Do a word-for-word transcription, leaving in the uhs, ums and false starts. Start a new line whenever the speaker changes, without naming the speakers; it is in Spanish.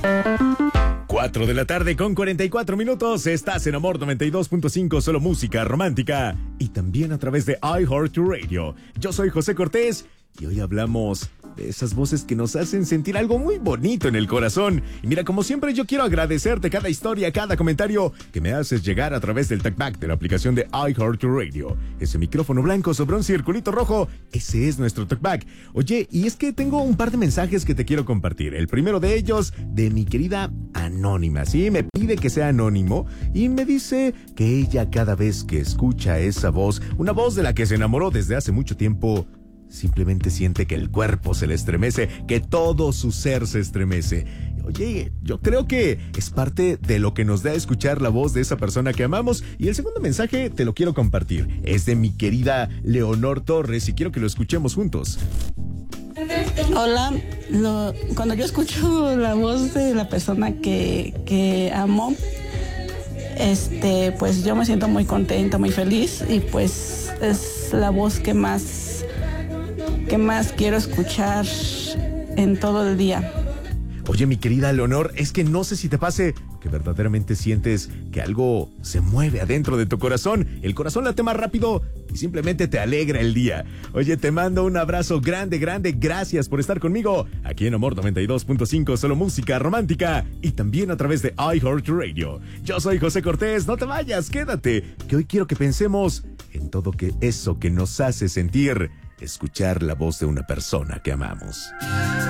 cuatro de la tarde con cuarenta y cuatro minutos. Estás en Amor noventa y dos punto cinco, solo música romántica. Y también a través de iHeartRadio. Yo soy José Cortés y hoy hablamos de esas voces que nos hacen sentir algo muy bonito en el corazón. Y mira, como siempre, yo quiero agradecerte cada historia, cada comentario que me haces llegar a través del talkback de la aplicación de iHeartRadio. Ese micrófono blanco sobre un circulito rojo, ese es nuestro talkback. Oye, y es que tengo un par de mensajes que te quiero compartir. El primero de ellos, de mi querida Anónima. Sí, me pide que sea anónimo y me dice que ella, cada vez que escucha esa voz, una voz de la que se enamoró desde hace mucho tiempo, simplemente siente que el cuerpo se le estremece, que todo su ser se estremece. Oye, yo creo que es parte de lo que nos da escuchar la voz de esa persona que amamos. Y el segundo mensaje te lo quiero compartir. Es de mi querida Leonor Torres y quiero que lo escuchemos juntos.
Hola, lo, cuando yo escucho la voz de la persona que, que amo, este, pues yo me siento muy contenta, muy feliz y pues es la voz que más que más quiero escuchar en todo el día.
Oye, mi querida Leonor, es que no sé si te pase que verdaderamente sientes que algo se mueve adentro de tu corazón. El corazón late más rápido y simplemente te alegra el día. Oye, te mando un abrazo grande, grande. Gracias por estar conmigo aquí en Amor noventa y dos punto cinco, solo música romántica. Y también a través de iHeartRadio. Yo soy José Cortés, no te vayas, quédate. Que hoy quiero que pensemos en todo que eso que nos hace sentir escuchar la voz de una persona que amamos.